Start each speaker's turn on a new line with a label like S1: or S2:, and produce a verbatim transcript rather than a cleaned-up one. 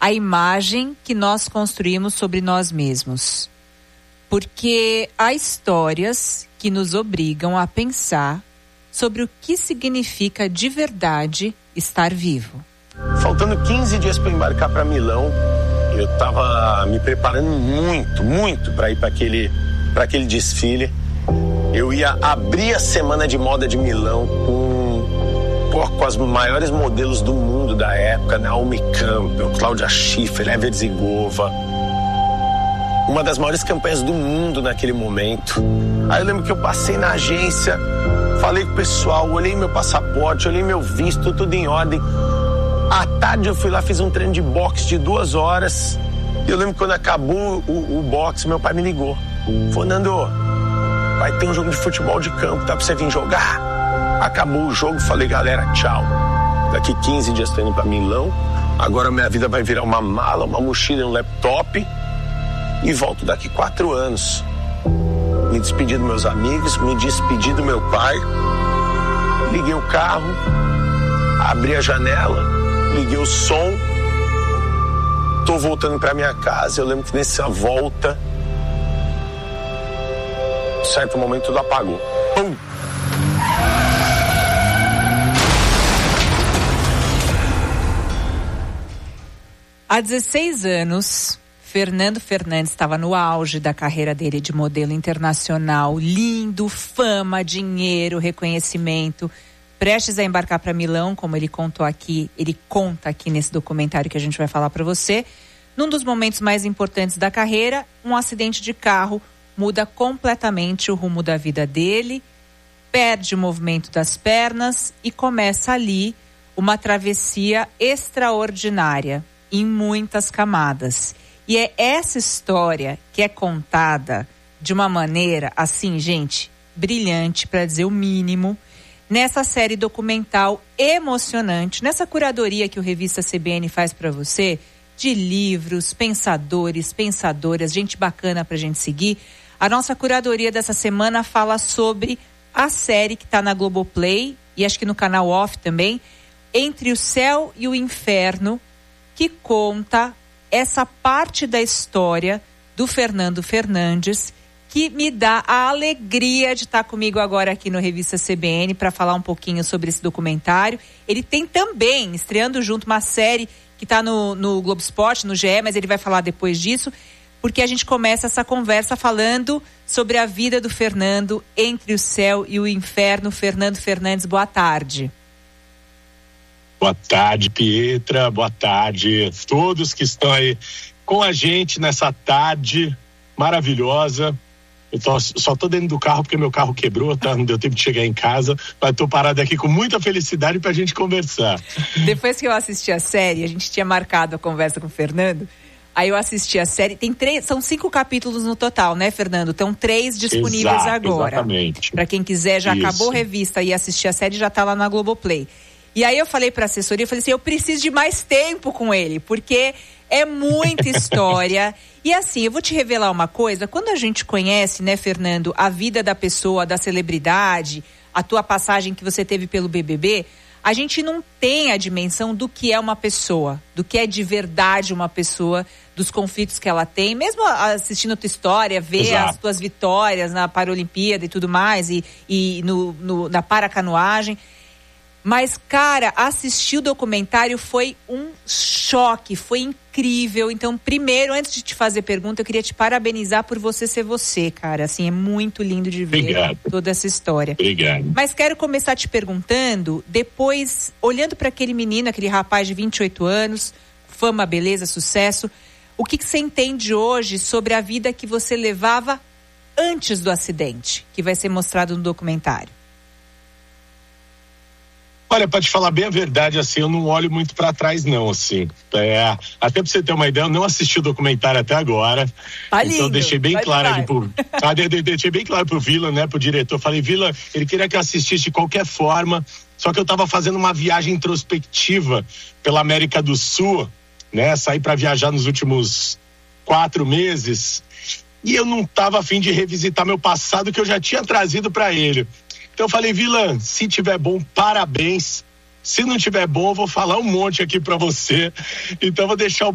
S1: a imagem que nós construímos sobre nós mesmos. Porque há histórias que nos obrigam a pensar sobre o que significa de verdade estar vivo.
S2: Faltando quinze dias para embarcar para Milão, eu estava me preparando muito, muito para ir para aquele, para aquele desfile. Eu ia abrir a semana de moda de Milão com, pô, com as maiores modelos do mundo da época, Naomi Campbell, Cláudia Schiffer, Ever Zigova. Uma das maiores campanhas do mundo naquele momento. Aí eu lembro que eu passei na agência, falei com o pessoal, olhei meu passaporte, olhei meu visto, tudo em ordem. À tarde eu fui lá, fiz um treino de boxe de duas horas. E eu lembro que quando acabou o, o boxe, meu pai me ligou. Falou, Nando, vai ter um jogo de futebol de campo, dá pra você vir jogar? Acabou o jogo, falei, galera, tchau. Daqui quinze dias tô indo pra Milão. Agora minha vida vai virar uma mala, uma mochila e um laptop. E volto daqui quatro anos. Me despedi dos meus amigos, me despedi do meu pai. Liguei o carro, abri a janela, liguei o som. Tô voltando pra minha casa. Eu lembro que nessa volta, em certo momento tudo apagou. Pum!
S1: Há dezesseis anos, Fernando Fernandes estava no auge da carreira dele de modelo internacional, lindo, fama, dinheiro, reconhecimento, prestes a embarcar para Milão, como ele contou aqui, ele conta aqui nesse documentário que a gente vai falar para você. Num dos momentos mais importantes da carreira, um acidente de carro muda completamente o rumo da vida dele, perde o movimento das pernas e começa ali uma travessia extraordinária, em muitas camadas. E é essa história que é contada de uma maneira, assim, gente, brilhante, para dizer o mínimo, nessa série documental emocionante, nessa curadoria que o Revista C B N faz para você, de livros, pensadores, pensadoras, gente bacana pra gente seguir. A nossa curadoria dessa semana fala sobre a série que tá na Globoplay, e acho que no canal Off também, Entre o Céu e o Inferno, que conta essa parte da história do Fernando Fernandes, que me dá a alegria de estar comigo agora aqui no Revista C B N para falar um pouquinho sobre esse documentário. Ele tem também, estreando junto, uma série que está no, no Globo Esporte, no G E, mas ele vai falar depois disso, porque a gente começa essa conversa falando sobre a vida do Fernando entre o céu e o inferno. Fernando Fernandes, boa tarde.
S3: Boa tarde, Pietra, boa tarde a todos que estão aí com a gente nessa tarde maravilhosa. Eu tô, só tô dentro do carro porque meu carro quebrou, tá? Não deu tempo de chegar em casa, mas tô parado aqui com muita felicidade pra gente conversar.
S1: Depois que eu assisti a série, a gente tinha marcado a conversa com o Fernando, aí eu assisti a série, tem três, são cinco capítulos no total, né, Fernando? Estão três disponíveis. Exato, agora. Exatamente. Pra quem quiser, já Isso. acabou a revista e assistir a série, já tá lá na Globoplay. E aí eu falei pra assessoria, eu falei assim, eu preciso de mais tempo com ele, porque é muita história. E assim, eu vou te revelar uma coisa, quando a gente conhece, né, Fernando, a vida da pessoa, da celebridade, a tua passagem que você teve pelo B B B, a gente não tem a dimensão do que é uma pessoa, do que é de verdade uma pessoa, dos conflitos que ela tem, mesmo assistindo a tua história, ver Exato. As tuas vitórias na Paralimpíada e tudo mais, e, e no, no, na paracanoagem. Mas, cara, assistir o documentário foi um choque, foi incrível. Então, primeiro, antes de te fazer pergunta, eu queria te parabenizar por você ser você, cara. Assim, é muito lindo de ver Obrigado. Toda essa história.
S3: Obrigado.
S1: Mas quero começar te perguntando, depois, olhando para aquele menino, aquele rapaz de vinte e oito anos, fama, beleza, sucesso, o que, que você entende hoje sobre a vida que você levava antes do acidente, que vai ser mostrado no documentário?
S3: Olha, pra te falar bem a verdade, assim, eu não olho muito pra trás, não, assim. É, até pra você ter uma ideia, eu não assisti o documentário até agora.
S1: Tá
S3: então
S1: lindo,
S3: deixei bem
S1: vai
S3: claro
S1: vai.
S3: ali pro. Ah, de, de, deixei bem claro pro Vila, né, pro diretor. Falei, Vila, ele queria que eu assistisse de qualquer forma, só que eu tava fazendo uma viagem introspectiva pela América do Sul, né? Saí pra viajar nos últimos quatro meses. E eu não tava a fim de revisitar meu passado que eu já tinha trazido pra ele. Então eu falei, Vila, se tiver bom, parabéns. Se não tiver bom, eu vou falar um monte aqui pra você. Então eu vou deixar o